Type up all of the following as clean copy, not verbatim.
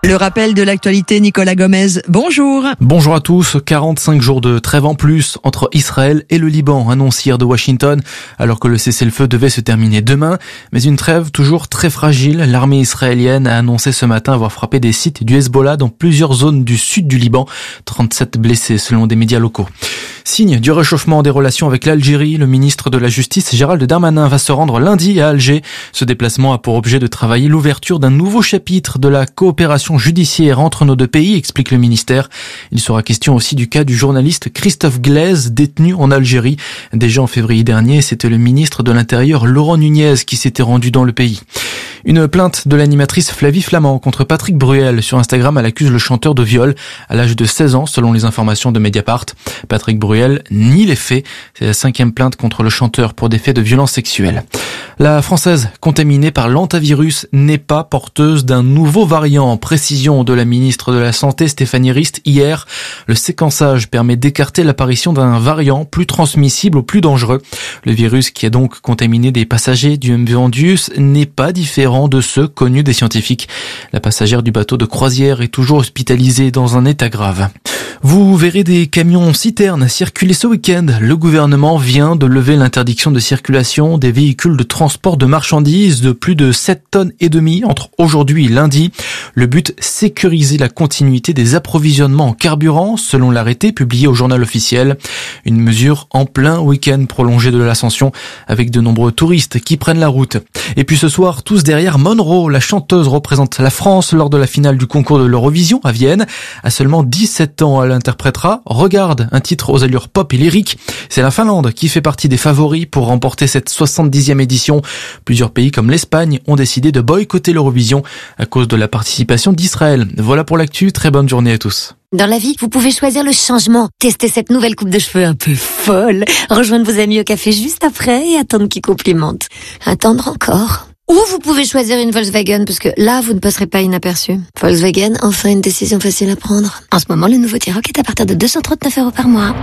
Le rappel de l'actualité, Nicolas Gomez, bonjour. Bonjour à tous. 45 jours de trêve en plus entre Israël et le Liban, annoncé hier de Washington, alors que le cessez-le-feu devait se terminer demain. Mais une trêve toujours très fragile. L'armée israélienne a annoncé ce matin avoir frappé des sites du Hezbollah dans plusieurs zones du sud du Liban. 37 blessés selon des médias locaux. Signe du réchauffement des relations avec l'Algérie, le ministre de la Justice Gérald Darmanin va se rendre lundi à Alger. Ce déplacement a pour objet de travailler l'ouverture d'un nouveau chapitre de la coopération judiciaire entre nos deux pays, explique le ministère. Il sera question aussi du cas du journaliste Christophe Glaise, détenu en Algérie. Déjà en février dernier, c'était le ministre de l'Intérieur Laurent Nunez qui s'était rendu dans le pays. Une plainte de l'animatrice Flavie Flament contre Patrick Bruel sur Instagram. Elle accuse le chanteur de viol à l'âge de 16 ans, selon les informations de Mediapart. Patrick Bruel nie les faits. C'est la 5e plainte contre le chanteur pour des faits de violence sexuelle. La Française contaminée par l'hantavirus n'est pas porteuse d'un nouveau variant. Précision de la ministre de la Santé Stéphanie Rist hier. Le séquençage permet d'écarter l'apparition d'un variant plus transmissible ou plus dangereux. Le virus qui a donc contaminé des passagers du MV Ondius n'est pas différent de ceux connus des scientifiques. La passagère du bateau de croisière est toujours hospitalisée dans un état grave. Vous verrez des camions citernes circuler ce week-end. Le gouvernement vient de lever l'interdiction de circulation des véhicules de transport de marchandises de plus de 7,5 tonnes entre aujourd'hui et lundi. Le but, sécuriser la continuité des approvisionnements en carburant, selon l'arrêté publié au journal officiel. Une mesure en plein week-end prolongé de l'Ascension, avec de nombreux touristes qui prennent la route. Et puis ce soir, tous derrière Monroe, la chanteuse représente la France lors de la finale du concours de l'Eurovision à Vienne. À seulement 17 ans, elle interprétera Regarde, un titre aux allures pop et lyriques. C'est la Finlande qui fait partie des favoris pour remporter cette 70e édition. Plusieurs pays comme l'Espagne ont décidé de boycotter l'Eurovision à cause de la participation d'Israël. Voilà pour l'actu, très bonne journée à tous. Dans la vie, vous pouvez choisir le changement. Tester cette nouvelle coupe de cheveux un peu folle. Rejoindre vos amis au café juste après et attendre qu'ils complimentent. Attendre encore. Ou vous pouvez choisir une Volkswagen, parce que là, vous ne passerez pas inaperçu. Volkswagen, enfin une décision facile à prendre. En ce moment, le nouveau T-Roc est à partir de 239 € par mois.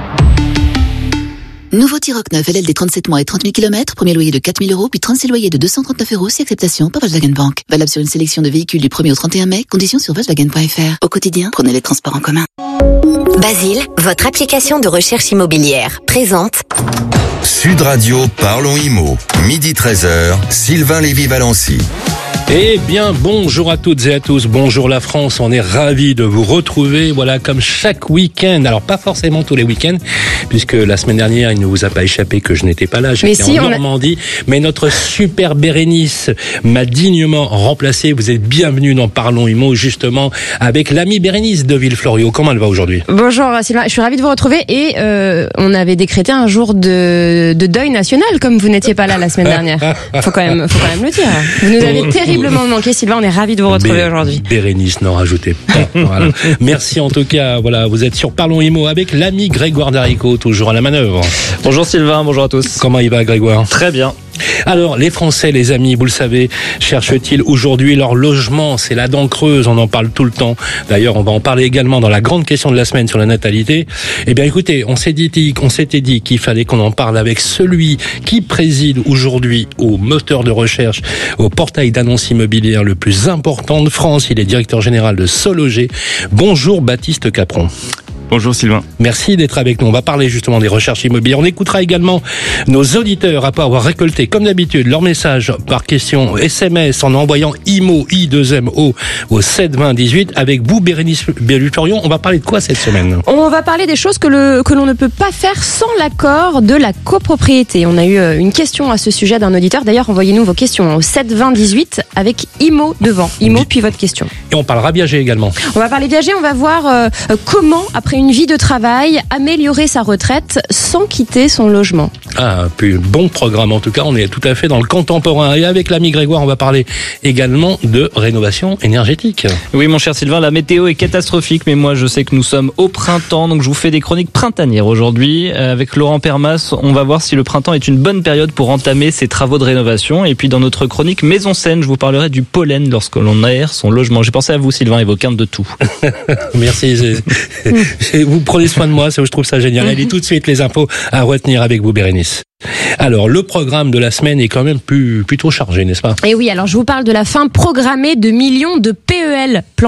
Nouveau T-Roc 9 LLD 37 mois et 30 000 km, premier loyer de 4 000 €, puis 36 loyers de 239 € si acceptation par Volkswagen Bank. Valable sur une sélection de véhicules du 1er au 31 mai, conditions sur Volkswagen.fr. Au quotidien, prenez les transports en commun. Basile, votre application de recherche immobilière, présente Sud Radio, parlons IMO. Midi 13h, Sylvain Lévy-Valency. Eh bien, bonjour à toutes et à tous, bonjour la France, on est ravis de vous retrouver, voilà, comme chaque week-end, alors pas forcément tous les week-ends, puisque la semaine dernière, il ne vous a pas échappé que je n'étais pas là, j'étais en Normandie, mais notre super Bérénice m'a dignement remplacé, vous êtes bienvenue dans Parlons IMO, justement, avec l'amie Bérénice de Villefloriot. Comment elle va aujourd'hui? Bonjour Sylvain, je suis ravie de vous retrouver et on avait décrété un jour de deuil national, comme vous n'étiez pas là la semaine dernière. Faut quand même le dire. Vous nous avez terriblement manqué, Sylvain, on est ravis de vous retrouver aujourd'hui. Bérénice, n'en rajoutez pas. Voilà. Merci en tout cas, voilà, vous êtes sur Parlons IMO avec l'ami Grégoire Darico, toujours à la manœuvre. Bonjour Sylvain, bonjour à tous. Comment il va Grégoire? Très bien. Alors, les Français, les amis, vous le savez, cherchent-ils aujourd'hui leur logement? C'est la dent creuse, on en parle tout le temps. D'ailleurs, on va en parler également dans la grande question de la semaine sur la natalité. Eh bien, écoutez, on s'était dit qu'il fallait qu'on en parle avec celui qui préside aujourd'hui au moteur de recherche, au portail d'annonces immobilières le plus important de France. Il est directeur général de Sologer. Bonjour Baptiste Capron. Bonjour Sylvain. Merci d'être avec nous. On va parler justement des recherches immobilières. On écoutera également nos auditeurs après avoir récolté, comme d'habitude, leurs messages par question SMS en envoyant IMO, I2MO au 7 20 18. Avec vous, Bérénice Villefloriot, on va parler de quoi cette semaine? On va parler des choses que l'on ne peut pas faire sans l'accord de la copropriété. On a eu une question à ce sujet d'un auditeur. D'ailleurs, envoyez-nous vos questions au 7 20 18 avec IMO devant. IMO puis votre question. Et on parlera viager également. On va parler viager. On va voir comment, après une vie de travail, améliorer sa retraite sans quitter son logement. Ah, puis bon programme en tout cas, on est tout à fait dans le contemporain. Et avec l'ami Grégoire, on va parler également de rénovation énergétique. Oui mon cher Sylvain, la météo est catastrophique, mais moi je sais que nous sommes au printemps, donc je vous fais des chroniques printanières aujourd'hui. Avec Laurent Permas, on va voir si le printemps est une bonne période pour entamer ces travaux de rénovation. Et puis dans notre chronique Maison Saine, je vous parlerai du pollen lorsque l'on aère son logement. J'ai pensé à vous Sylvain et vos quintes de tout. Merci. Vous prenez soin de moi, je trouve ça génial. Allez, tout de suite les infos à retenir avec vous, Bérénice. Alors, le programme de la semaine est quand même plutôt chargé, n'est-ce pas? Et oui, alors je vous parle de la fin programmée de millions de PEL, plan